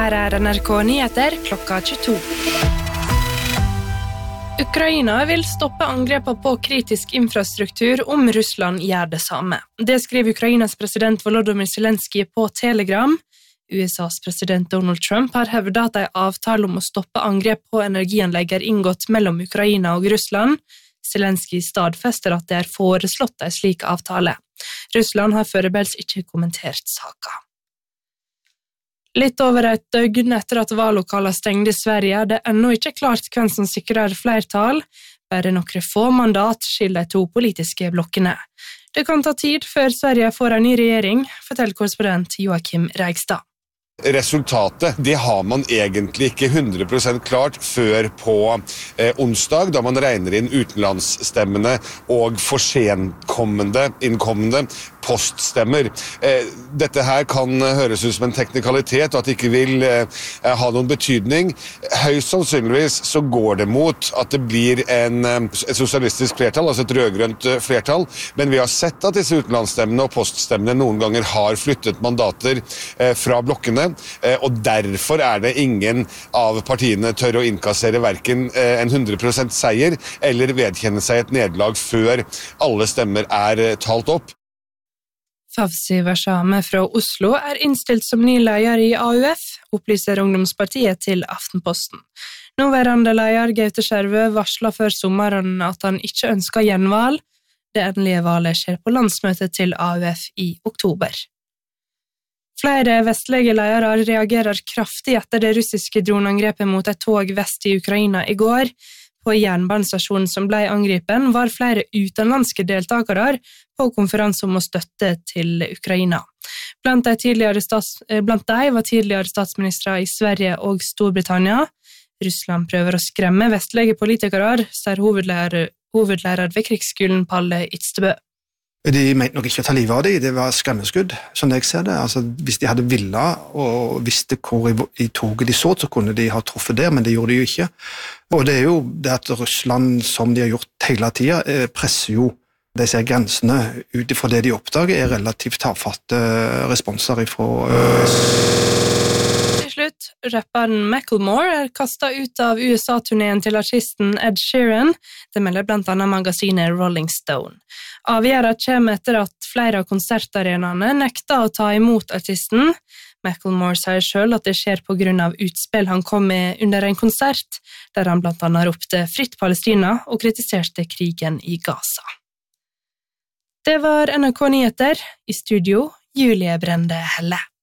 Her NRK Nyheter klokka 22. Ukraina vil stoppe angrepene på kritisk infrastruktur om Russland gjør det samme. Det skriver Ukrainas president Volodymyr Zelenskyj på Telegram. USAs president Donald Trump har hevdet at en avtale om å stoppe angrep på energianlegg inngått mellom Ukraina og Russland. Zelenskyj stadfester at det foreslått en slik avtale. Russland har foreløpig ikke kommentert saken. Litt over et døgn etter at valglokalene stengte i Sverige, er det ennå ikke klart hvem som sikrer flertall. Bare noen få mandat skiller de to politiske blokkene. Det kan ta tid før Sverige får en ny regjering, forteller korrespondent Joakim Reigstad. Resultatet, det har man egentlig ikke 100% klart før på onsdag, da man regner inn utenlandsstemmene og innkommende poststemmer. Dette her kan høres ut som en teknikalitet, og at det ikke vil ha noen betydning. Høyst sannsynligvis så går det mot at det blir et sosialistisk flertall, altså et rødgrønt flertall, men vi har sett at disse utenlandsstemmene og poststemmene noen ganger har flyttet mandater fra blokkene, og derfor er det ingen av partiene tør å innkassere hverken en 100% seier eller vedkjenne seg et nederlag før alle stemmer er talt opp. Fawzi Warsame fra Oslo er innstilt som ny leder i AUF, opplyser Ungdomspartiet til Aftenposten. Nåværende leder Gaute Skjervø varslet før sommeren at han ikke ønsker gjenvalg. Det endelige valget skjer på landsmøtet til AUF i oktober. Flere vestlige ledere reagerer kraftig etter det russiske droneangrepet mot et tog vest i Ukraina i går. På jernbanestasjonen som ble angripen var flere utenlandske deltakere på konferanse om å støtte til Ukraina. Blant de var tidligere statsministre i Sverige og Storbritannia. Russland prøver å skremme vestlige politikere, sier hovedlærer ved krigsskolen Palle Itstebø. De mente nok ikke å ta livet av det var skremmeskudd, som jeg ser det. Altså, hvis de hadde villet og visste hvor i toget de så kunne de ha truffet der, men det gjorde de jo ikke. Og det er jo det at Russland, som de har gjort hele tiden, presser jo disse grensene ut ifra det de oppdager, er relativt tafatte responser ifra Rapperen Macklemore er kastet ut av USA-turneen til artisten Ed Sheeran. Det melder blant annet magasinet Rolling Stone. Avgjørelsen kommer etter at flere av konsertarenaene nekter å ta imot artisten. Macklemore sier selv at det skjer på grunn av utspill han kom med under en konsert, der han blant annet ropte «Fritt Palestina» og kritiserte krigen i Gaza. Det var NRK Nyheter. I studio, Julie Brende Helle.